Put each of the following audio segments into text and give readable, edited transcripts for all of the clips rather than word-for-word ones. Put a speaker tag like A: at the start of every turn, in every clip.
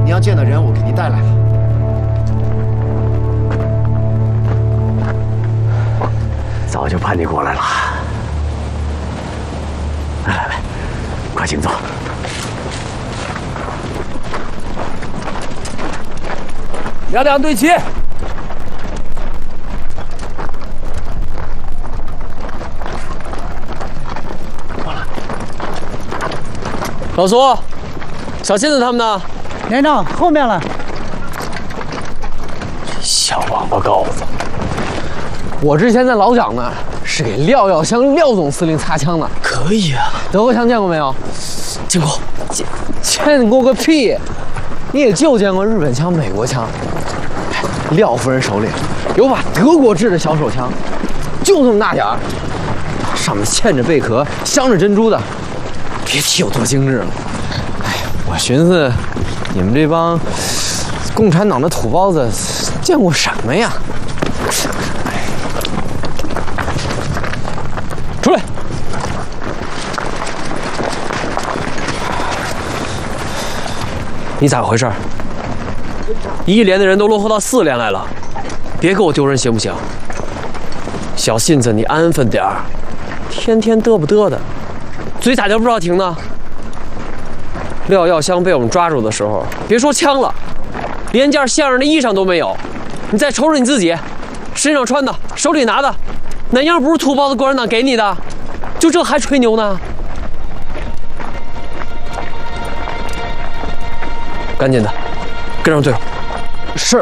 A: 你要见的人我给您带来了。
B: 早就盼你过来了。来，快请坐。
C: 两两对齐。老苏，小金子他们呢？
D: 连长后面了。
C: 小王八羔子！我之前在老蒋那是给廖耀湘廖总司令擦枪的。
D: 可以啊。
C: 德国枪见过没有？
D: 见过。
C: 见过个屁！你也就见过日本枪、美国枪。廖夫人手里有把德国制的小手枪，就这么大点儿，上面嵌着贝壳、镶着珍珠的。别提有多精致了。哎呀，我寻思，你们这帮共产党的土包子见过什么呀？出来！你咋回事？1连的人都落后到4连来了，别给我丢人行不行？小信子，你安分点儿，天天嘚不嘚的。嘴咋就不知道停呢？廖耀湘被我们抓住的时候，别说枪了，连件像样的衣裳都没有。你再瞅瞅你自己，身上穿的，手里拿的，哪样不是土包子共产党给你的？就这还吹牛呢？赶紧的，跟上队伍。是。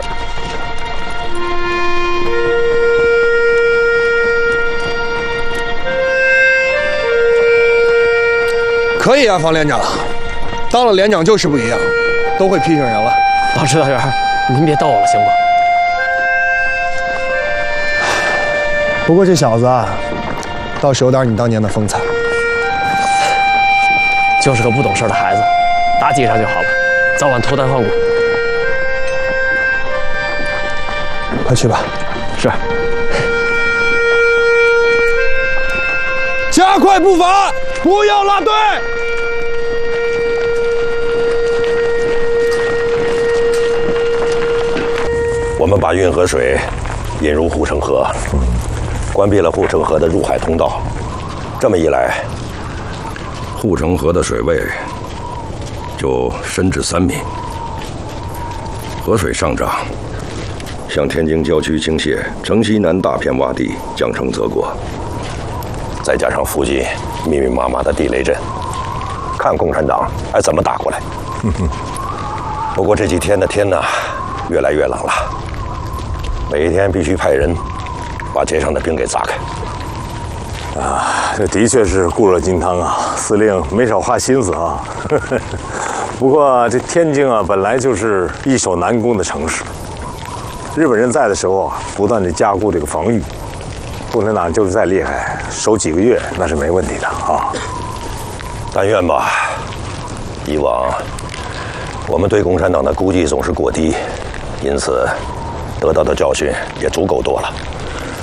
E: 可以啊，方连长，当了连长就是不一样，都会批评人了。
C: 指导员，您别逗我了，行吗？
E: 不过这小子啊，倒是有点你当年的风采。
C: 就是个不懂事的孩子，打记上就好了，早晚脱胎换骨。
E: 快去吧。
C: 是。
E: 加快步伐，不要落队。
F: 我们把运河水引入护城河，关闭了护城河的入海通道。这么一来，护城河的水位就深至3米。河水上涨，向天津郊区倾泻，城西南大片洼地江城泽国，再加上附近密密麻麻的地雷阵，看共产党还怎么打过来。不过这几天的天呢，越来越冷了。每一天必须派人把街上的冰给砸开。
G: 这的确是固若金汤啊，司令没少花心思啊。不过这天津啊，本来就是易守难攻的城市。日本人在的时候啊，不断地加固这个防御。共产党就是再厉害，守几个月那是没问题的啊。
F: 但愿吧。以往我们对共产党的估计总是过低，因此得到的教训也足够多了。